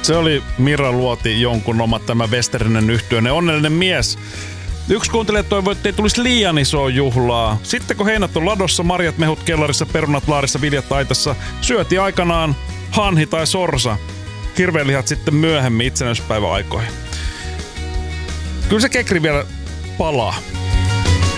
Se oli Mira Luoti jonkun oma tämä Westerinen yhtyeinen onnellinen mies. Yksi kuuntelija toivoi, ettei tulisi liian isoa juhlaa. Sitten kun heinät on ladossa, marjat mehut kellarissa, perunat laarissa, viljat aitassa, syötiin aikanaan hanhi tai sorsa. Hirveenlihat sitten myöhemmin itsenäisyyspäivän aikoihin. Kyllä se kekri vielä palaa.